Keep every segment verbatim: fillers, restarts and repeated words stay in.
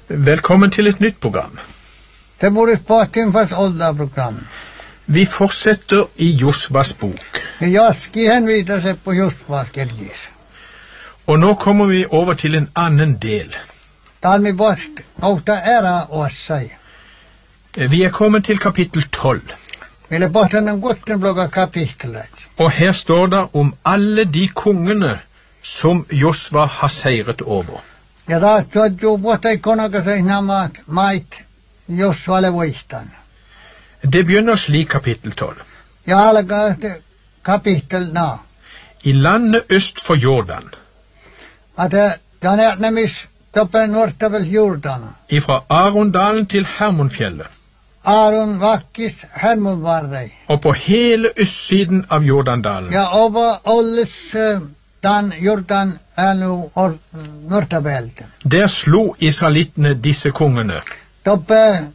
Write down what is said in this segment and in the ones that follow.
Velkommen til et nytt program. Det borde Spotifys ålderprogram. Vi fortsetter i Josvas bok. Jag ska hänvisa sig på Josvas kirkis. Og nå kommer vi over til en annen del. Där vi bort åta ära oss sig. Vi er kommet til kapittel tolv. Vi är bort den gottenblogga kapitlet. Og her står det om alle de kongene som Josva har seiret over. Ja taas jo vuotta ikonaka se nämä mait Josvalle voistan. Det begynner slik kapittel tolv. Ja alkaa kapitel na. I landet øst for Jordan, Att den är nemis toppen nortavel Jordan. ifra Arondalen til Hermonfjellet, Aaron vakkis Hermonvarrei. og på hele østsiden av Jordandalen, Ja over olles dan Jordan är nu nortavelten. der slo israelittene disse kongene. Toppe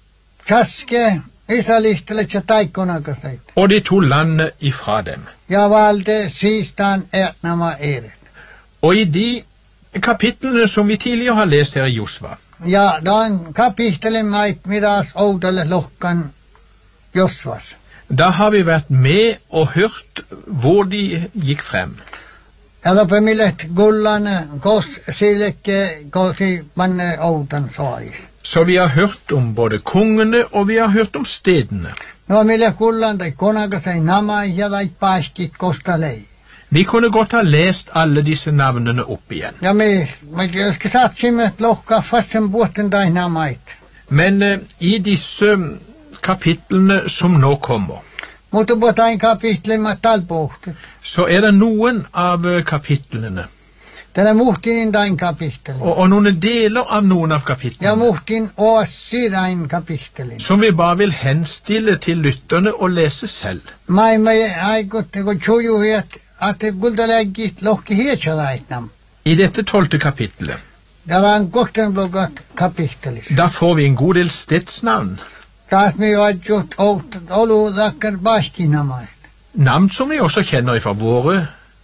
chaske israelistille taikonaka seit. Og de tog landet ifra dem. Ja valde sistan etnama eret. Og i de kapitlene som vi tidligere har lest her i Josva, Ja, dan kapitelen mait midas oudalle lohkan Josvas. da har vi vært med og hørt hvor de gikk frem. Ja toppe millet gullane kos sileke kosi manne oudan sois. Så vi har hørt om både kongene, og vi har hørt om stedene. No millet gullande konaka sei nama ja dai paski kostalei. Vi kunne godt ha lest alle disse navnene opp igjen. Ja me me ska satsa lohka fasten båten dai namait. Men eh, i disse kapitlene som nå kommer, Mutta botain kapitlen ma talpohtet. så er det noen av eh, kapitlene, Tänä muhtin dain kapittelin. og, og noen deler av noen av Ja kapitlene, muhtin oassi dain kapittelin. som vi bare vil henstille til lytterne og lese selv. Mai mai aikot ko chuju hiet at guldaläggit lohki hietsalaitnam. I dette tolvte kapittelet, Ja dan kokten blogat kapittelis. da får vi en god del stedsnavn, Taas mi ajut out olu dakkar baskinamai. navn som vi også kjenner fra våre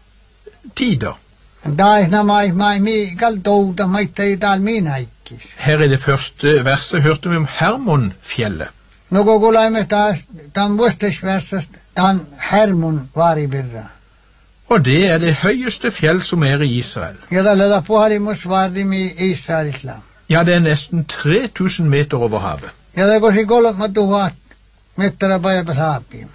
tider. Dai namai mai mi gal douda mai tei dal min aikis. Her i det første verset hørte vi om Hermonfjellet, Nogo gulaimme taas tan vuostesversast tan Hermon vari birra. og det er det høyeste fjell som er i Israel. Ja tällä puhalimus varimi Israelisla. Ja, det er nesten tre tusen meter over havet. Ja det kosi kolme tuhat metriä päivä saapi.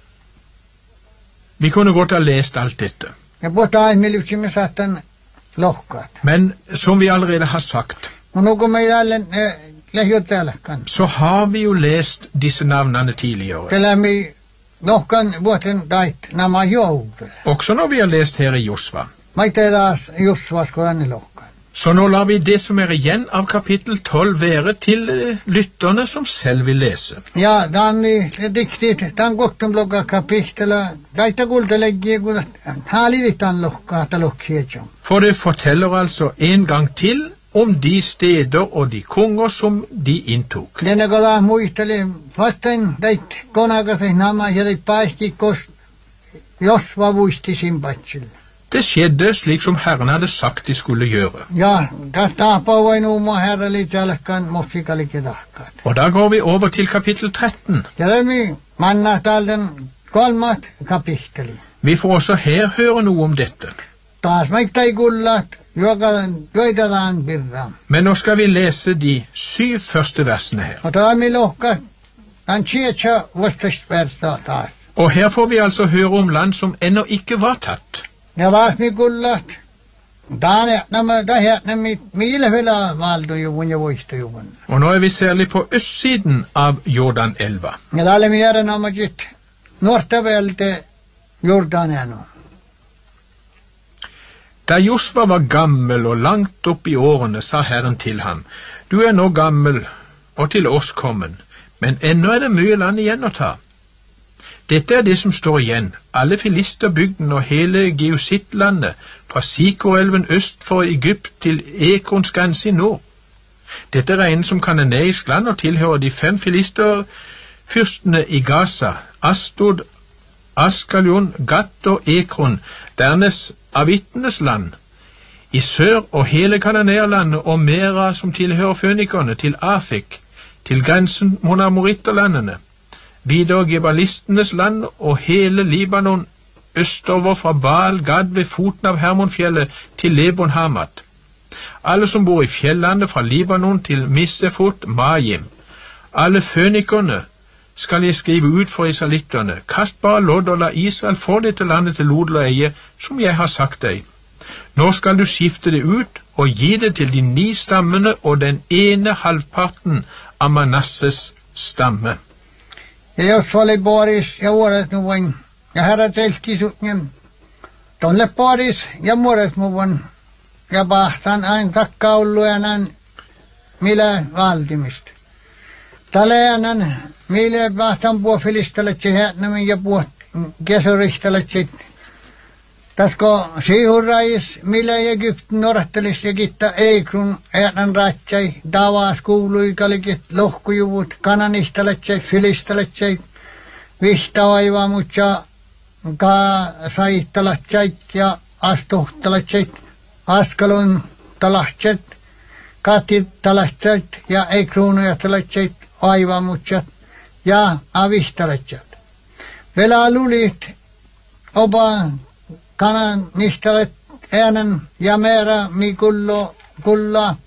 Vi kunne godt ha lest alt dette, Ja puhutaan miljuksimme saattan lohkaat. men som vi allerede har sagt, No nuku me jälleen lähiötäälläkään. så har vi jo lest disse navnene tidligere, Tällä mi lohkan vuoten dait nämä joutuja. også når vi har lest her i Josva. Mä itse taas just vasko tänne lohkan. Så nå lar vi det som er igjen av kapittel tolv være til eh, lytterne som selv vil lese. Ja danni diktit tan kokten blogga kapitela daita kulteleggi kun haalivitan lohkaa ta lohkietjom. For det forteller altså en gang til om de steder og de konger som de inntok. Denne koda muisteli vasten dait konakasi nämä ja dait paiski kos Josva muisti simpatsille. Det skjedde slik som Herren hadde sagt de skulle gjøre. Ja, tästä pauain uuma herrali tälkään musikalike tahkaat. Og da går vi over til kapittel tretten. Ja lämmi manna talden kolmat kapitteli. Vi får også her høre noe om dette. Taas maiktai kullat, joka joitetaan birra. Men nå skal vi lese de syv første versene her. Mutta lämmi lohka, han tsietsä vastasversta taas. Og her får vi altså høre om land som ennå ikke var tatt. Ja taas mi kullat, Dane, nämä tähän nämä millä vielä valtujuvun ja voistojuvun. Og nå er vi særlig på østsiden av Jordanelva. Ja täällä mi järä nämä jit nortavelte Jordaneno. Da Josva var gammel og langt opp i årene, sa Herren til ham, «Du er nå gammel og til oss kommen, men ennå er det mye land igjen å ta. Dette er det som står igjen, alle filisterbygden og hele Geusitlandet, fra Sikorelven øst for Egypt til Ekrons grense i nord. Dette regnes som kananeisk land og tilhører de fem filisterfyrstene i Gaza, Astod, Askalion, Gat og Ekron, dernest Avittenes land. i sør og hele Kananerlandet og Mera som tilhører fønikerne, til Afek, til grensen mot amoritterlandene, videre gebalistenes land og hele Libanon, østover fra Baal Gad ved foten av Hermonfjellet til Lebon Hamat. Alle som bor i fjellandet fra Libanon til Missefot Majim, alle fønikerne skal jeg skrive ut for israelitterne. Kast bare lodd og la Israel få dette landet til odel og eie, som jeg har sagt deg. Nå skal du skifte det ut og gi det til de ni stammene og den ene halvparten av Manasses stamme. Jos oli Boris ja vuodet nuvoin, ja herra telki sutnjem, tonne Boris ja vuodet nuvoin, ja pahtan ain takkaullujanan, millä valtimista. Tälläänan, millä pahtan puofilistaletsi hätnämin ja puot kesuristaletsi. Tasko siihurrais, millä Egyptin norhtelis ja kitta eikrun hätnän ratsai, davas kuului kalikit lohkujuvut, kananistaletsi, filistaletsi, vihtavaiva mutsa, ka saittaletsi ja astuhtaletsi, askalun talahtset, katit talahtset ja eikruunuja talahtset, aivamutsat ja avihtaletset. Vielä lulit oba kanan nistalet äänen ja määrä mi kullo kulla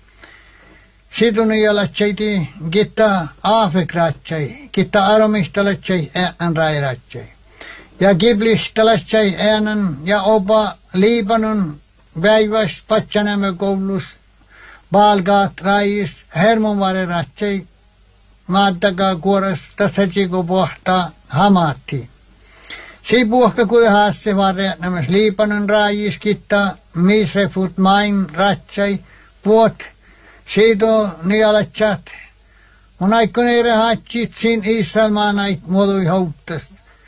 sidunijaletseiti gitta Afek-ratsei, gitta aromihtaletsei äänen rairatsei. Ja giblihtaletsei äänen ja oba Libanon väivas patsanämö koulus Balgat rais Hermonvare ratsei maaddaga kuoras tassatsiko pohtaa Hamatti. Si puhka kuihaasse varre nämäs Libanon raajis kitta Misrefut main ratsai puot siitä nialatsat. Mun aikkoneire hatsit sin Israel maanait muodui houttas.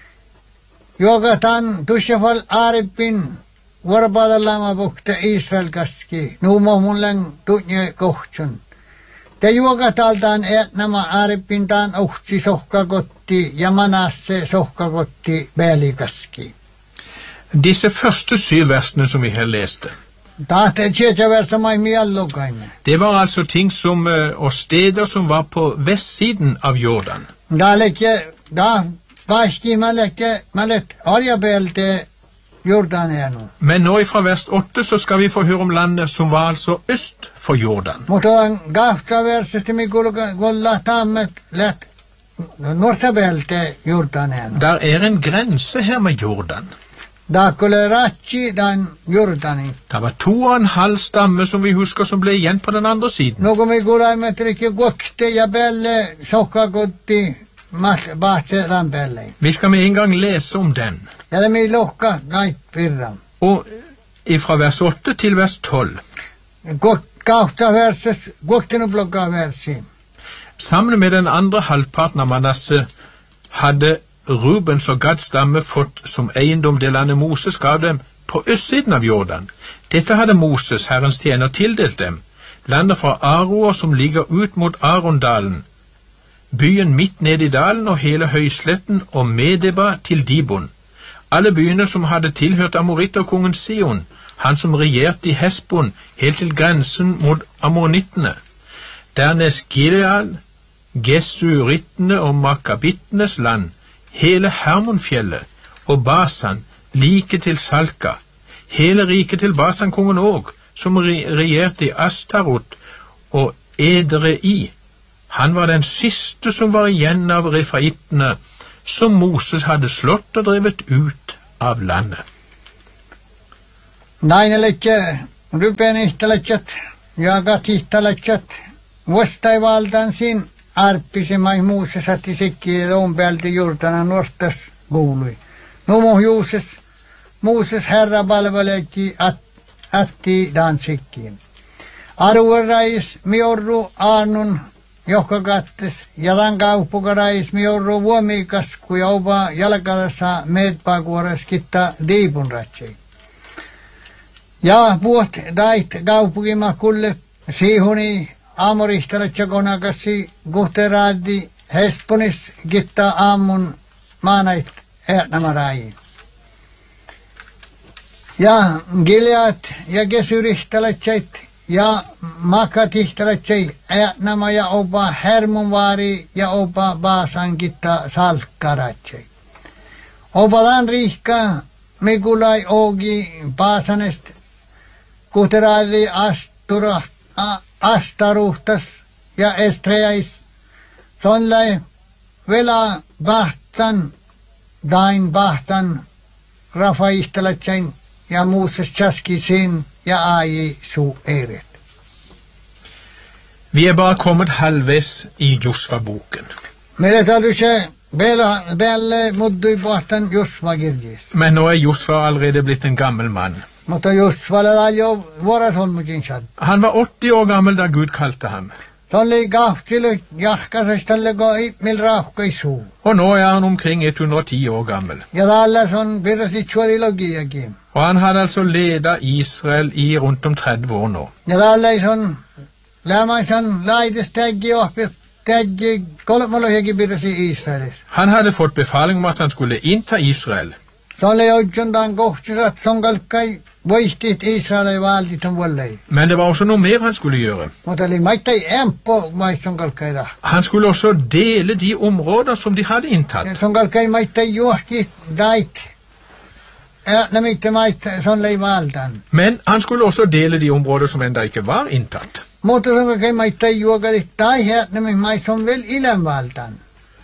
Joka tan tussafal aaripin vuoropaadallama puhta Israel kaski. Nuumo mullen tunne kohtsun. Te juoka taltaan nämä aaripintaan ohtsi sohkakotti ja Manasse sohkakotti Bälikaski. Disse første syv versene som vi har leste, Tahte tjejaversa mai miellokaime. det var altså ting som, og steder som var på vestsiden av Jordan. Da lekke, da vaski mä lekke, mä let arjabelte Jordaneenu. Men nå fra vers åtte så skal vi få høre om landet som var altså øst for Jordan. Mutta on kahta versesti mi kulla tammet let nortabelte Jordaneenu. Der er en grense her med Jordan. Da kulle ratsi dan Jordani. Det var to og en halv stamme som vi husker som ble igjen på den andre siden. Nogo mi kulla metrikki gokte ja belle sokkakotti mas bahtse rampelle. Vi skal med en gang lese om den. Ja det mi lokka nait pirram. Og fra vers åtte til vers tolv. Gott kahta verses, goktenu blokka versi. Sammen med den andre halvparten av Manasse hadde Rubens og Gads stamme fått som eiendom det landet Moses gav dem på østsiden av Jordan. Dette hadde Moses, Herrens tjener, tildelt dem, landet fra Aroer som ligger ut mot Arondalen, byen midt ned i dalen og hele høysletten og Medeba til Dibon. Alle byene som hadde tilhørt amoritterkongen Sion, han som regjerte i Hesbon helt til grensen mot amonittene. Dernest Gilead, Gesurittene og Makabittenes land, hele Hermonfjellet og Basan, like til Salka, hele riket til Basankongen òg, som regjerte i Astarot og Edrei. Han var den siste som var igjen av refaittene, som Moses hadde slått og drevet ut av landet. Naineletje, Rubenihtaletsat, Jagatihtaletsat, Vostai valtan sin arppisemai Moses atti sikki ompäälti Jordanan nortas kuului. Numo Juuses, Moses herra palveleki at, atti dansikkiin. Aruerais miorru aanun johkakattes ja tämän kauppukarais miorru vuomikasku ja opa jalkalassa meetpakuores kitta diipun ratsei. Ja puot dait kaupukima kulle siihuni Amorihtaletsa konakassi guhteraadi Hesponis gitta aamun maanait eetnamarai. Ja Gilead ja Gesurihtalatjait ja Makatihtalatjai äänämä ja opa Hermonvaari ja opa Baasangitta salkkaratjai. Opa Lanriikka Mikulai Ogi Baasanest Kuteraali Astura Astaruhtas ja Estreais Sonlai Vela Bahtan Dain Bahtan Rafaihtalatjain ja Moses Chaskisin ja Aji Su Eret. Vi er bare kommet halvveis i Josva-boken. Meille taluse Bela Belle Muddui Bahtan Josva Girgis. Men nå er Josva allerede blitt en gammel mann. Mutta Josva lalajo vårat holmujin shad. Han var åtti år gammel da Gud kalte ham. Tonli gahtile jahkasestalle goi mil rauhkai suu. Og nå er han omkring hundre og ti år gammel. Ja tällä son virrasi tjuolilogiakin. Og han hadde altså ledet Israel i rundt om tretti år nå. Ja tällä son lämäisen laitesteggi oppi teggi kolmologiakin virrasi Israelis. Han hadde fått befaling om at han skulle innta Israel. Sonli oitsundan kohtisat sonkalkai voistit Israelin valtit on vuollei. Men det var også noe mer han skulle gjøre. Mutta oli maittai empo mais sonkalkai da. Han skulle også dele de områder som de hadde inntatt. Sonkalkai maittai juohki dait. Ja, namitte mait sonlei valtan. Men han skulle også dele de områder som enda ikke var inntatt. Mutta sonkalkai maittai juokali tai her nami mais on vel ilen valtan.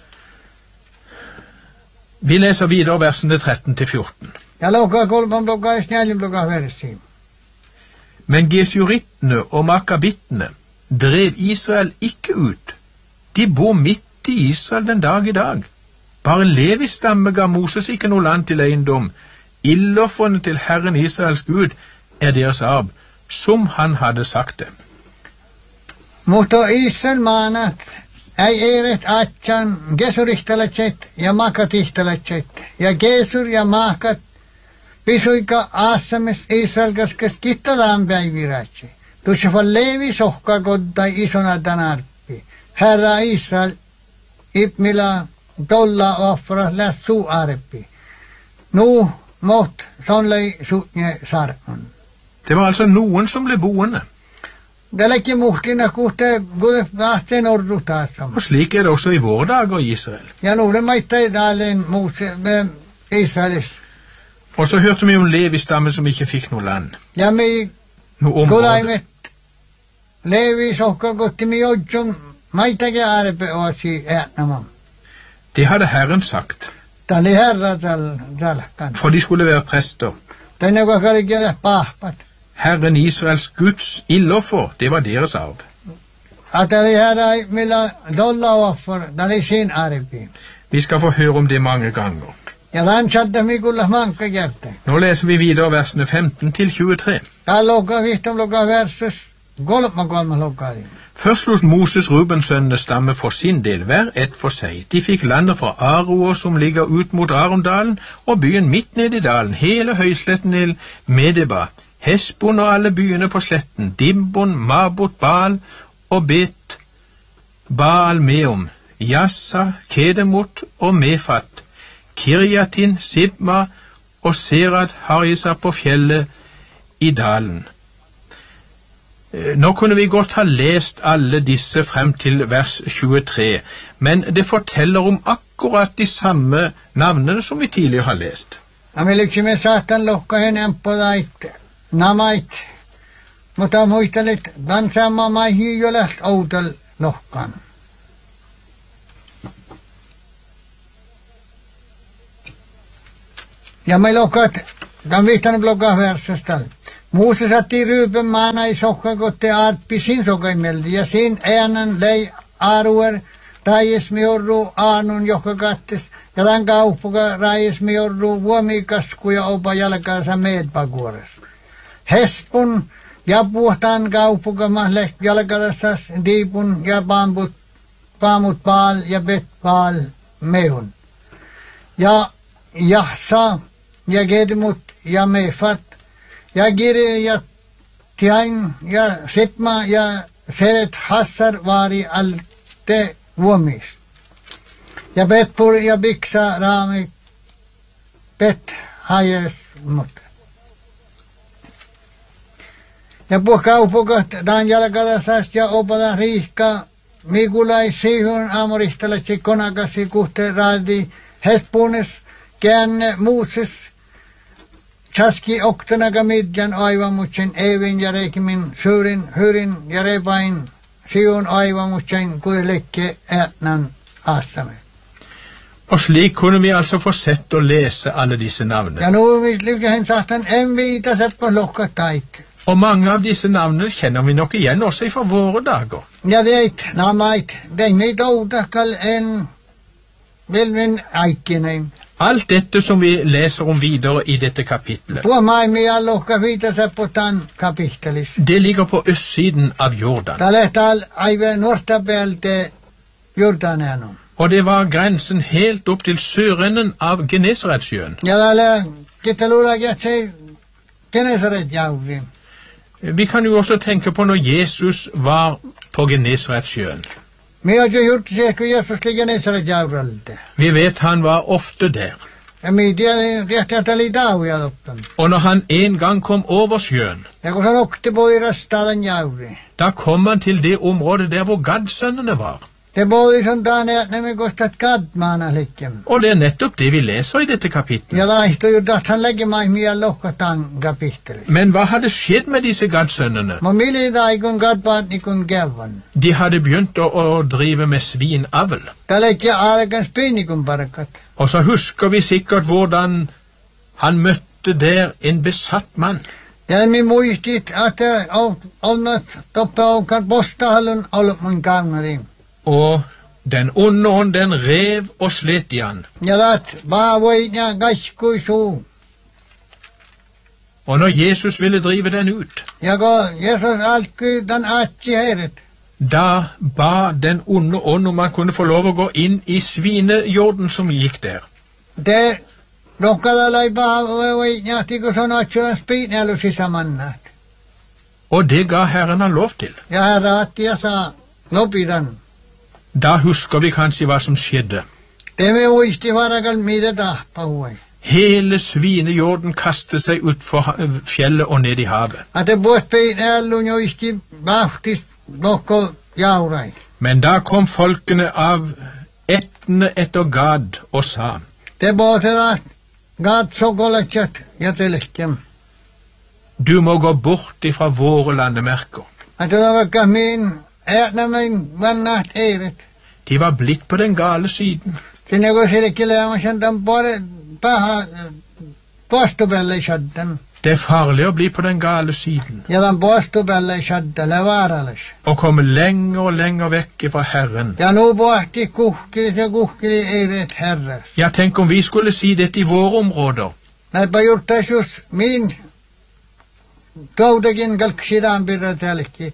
Vi leser videre versene tretten til fjorten. Ja lukaa kolmom lukaa ja snäljum lukaa versi. Men gesurittene og makabittene drev Israel ikke ut. De bor midt i Israel den dag i dag. Bare Levis stamme ga Moses ikke noe land til eiendom. Ildofrene til Herren Israels Gud er deres arv, som han hadde sagt det. Mutta Israel maanat ei eret atjan Gesurihtalatset ja Makatihtalatset. Ja Gesur ja Makat pisuika aasames Israel kaskas kittadaan päiviratsi. Tuossa vaan Leevi sohka kodtai isona tanarppi. Herra Israel ipmila tolla offra lässuu arppi. Nu mot sonlei sutnje sarkon. Det var altså noen som ble boende. Det lekker muhkina kuhte gode vahten ordu taasam. Og slik er det også i våre dager i Israel. Ja nuude maittai dalen Mose med Israelis. Og så hørte vi om Levi-stammen som ikke fikk noe land. Ja mi Noe område. kulaimet Levi sohka gotti mi ojjum maitake arpe oasi äänamam. Det hadde Herren sagt, Tali herra tal talkan. for de skulle være prester. Tänne kun kalkele pahpat. Herren Israels Guds illoffer, det var deres arv. Atali herra milla dolla offer tali sin arpi. Vi skal få høre om det mange ganger. Ja dan chatta mi kulla manka kerta. Nå leser vi videre versene femten til tjuetre. Talloka vihtam loka versus kolma kolma lokali. Først lot Moses Rubensønnene stamme for sin del, hver ett for seg. De fikk landet fra Aroer som ligger ut mot Arondalen, og byen midt ned i dalen, hele høysletten til Medeba, Hesbon og alle byene på sletten, Dimbon, Mabot, Baal og Bet, Baal Meom, Jassa, Kedemot og Mefat, Kirjatin, Sibma og Serat Harisa på fjellet i dalen. Nå kunne vi godt ha lest alle disse frem til vers tjuetre, men det forteller om akkurat de samme navnene som vi tidligere har lest. Ameliksimme saatan lohka henen podait namait, mutta muistelit dansaama maihin jo läht outal lohkan. Ja me lohkat, kan viihtanut lohkaa versastal. Moses atti ryypen maana i sokkakotte aarppi sin sokaimelti ja sin äänen lei aaruer raies miorru aanun joka kattes ja tämän kauppuka raies miorru vuomikasku ja opa jalkaansa meetpakuores. Hespun ja puhtaan kauppuka mahle jalkaansa diipun ja paamut, paamut paal ja bet paal meun. Ja jahsa ja gedmut ja mefat ja Giri ja Tiain ja Sipma ja Seret Hassar vaari alte vuomis. Ja Betpur ja Biksa raami Bet hajes mut. Ja puhkaupukat dan jalkadasas ja opata riihka Mikulai sihun amoristalatsi konakasi kuhte raadi hespunes käänne Mooses chaski oktanaga midjan aivamutsen evin ja reikimin suurin hyrin ja repain sihun aivamutsen kuillekke ätnan aastame. Og slik kunne vi altså få sett og lese alle disse navnene. Ja nu vi lykke hen satan en vita sett på lokka taik. Og mange av disse navnene kjenner vi nok igjen også fra våre dager. Ja det er ikke, na meit, det er ikke oudakal en velven eikenein. Alt dette som vi leser om videre i dette kapitlet, På meg med all lokka vita sett på tan kapitelis. det ligger på østsiden av Jordan. Da lette all aive nortabelte Jordanenum. Og det var grensen helt opp til sørenden av Genesaretsjøen. Ja dalle kitalura getse Genesaret jauri. Vi kan jo også tenke på når Jesus var på Genesaretsjøen. Me har jo gjort seg ku Jesus til Genesaret jauralte. Vi vet han var ofte der. Ja me dia rehtä ali dauja loppan. Og når han en gang kom over sjøen, Ja kun han okte på i rastaden jauri. da kom han til det området der hvor Gadsønnene var. Det boi sånn dane at ne me kostat kadmana lekkem. Og det er nettopp det vi leser i dette kapitlet. Ja laihto jo dat han legge meg mia lokkatan kapittelis. Men hva hadde skjedd med disse Gadsønnene? Mo mili da ikon gadbat ikon gavvan. De hadde begynt å, å drive med svinavl. Da lekke alekan spinikon barakat. Og så husker vi sikkert hvordan han møtte der en besatt mann. Ja mi muistit at onnat toppe aukan postahallun ollut mun kaunari. Og den onde ånd, den rev og slet i han. Ja dat ba voina gaskui su. Og når Jesus ville drive den ut, Ja go Jesus alku dan atsi heret. da ba den onde ånd om han kunne få lov å gå inn i svinejorden som gikk der. Det lokkada lai ba voina tiko son atsu spinelu sisamannat. Og det ga Herren han lov til. Ja herra atti ja sa lopidan. Da husker vi kanskje hva som skjedde. Det me muisti varakal mida tahpa huai. Hele svinejorden kastet seg ut for fjellet og ned i havet. At det bort spinelu njoisti bahtis lokko jaurai. Men da kom folkene av ettene etter Gad og sa, Det båte da gad sokolatjat ja telekkem. du må gå bort ifra våre landemerker. At det var min ätna min vannat eiret. De var blitt på den gale siden. Sinne kun silkki leemasen tämän pore paha postupelle i shaddan. Det er farlig å bli på den gale siden, Ja tämän postupelle i shaddalle vaarallis. og komme lenger og lenger vekk fra Herren. Ja nu pohti kuhkilis ja kuhkili eiret herras. Ja, tenk om vi skulle si dette i våre områder. Näinpä juurtais just min toutakin kalksidan birra tälkit.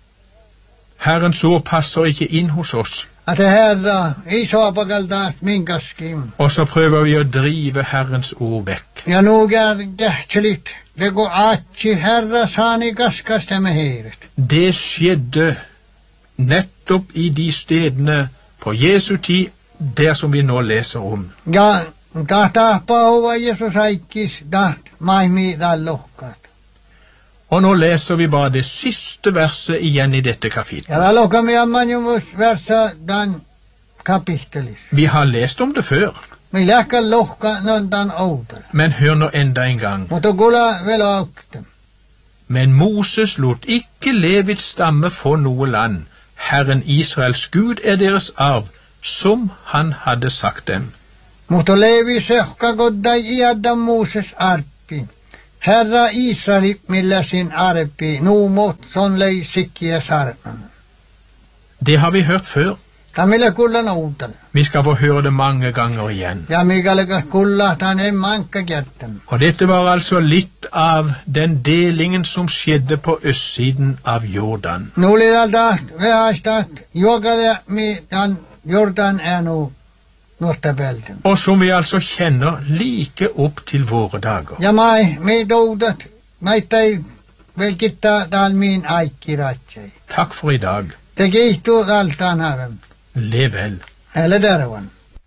Herrens ord passer ikke inn hos oss, At det herra iso pakaltaast min kaskim. og så prøver vi å drive Herrens ord vekk. Ja nu gär kähtselit. Det går atsi herra saani kaskasta med heiret. Det skjedde nettopp i de stedene på Jesu tid, der som vi nå leser om. Ja tahtaappa huva Jesus aikis taht maimi tal lohkat. Og nå leser vi bare det siste verset igjen i dette kapitlet. Ja tal lohkami ammanjumus versa dan kapittelis. Vi har lest om det før, Mi lähkä lohka non tan outal. men hør nå enda en gang. Mutta kula velo auktem. Men Moses lot ikke Levits stamme få noe land. Herren Israels Gud er deres arv, som han hadde sagt dem. Mutta Levi sehka koddai iadda Moses arpi. Herra Israeli millä sin arpi, nu mot son lei sikkiä sarnan. Det har vi hørt før. Tamille kullan outal. Vi skal få høre det mange ganger igjen. Ja mikälikas kulla tan en mankka jättäm. Og dette var altså litt av den delingen som skjedde på østsiden av Jordan. Nuulidalta vehaistat juokade mi tan Jordan er nu nortabelten. Og som vi altså kjenner like opp til våre dager. Ja mai mi toudat maittai velkitta tal min aikkiratsei. Takk for i dag. Te kiihtuu taltaan harem. Lev vel. Eller dervan.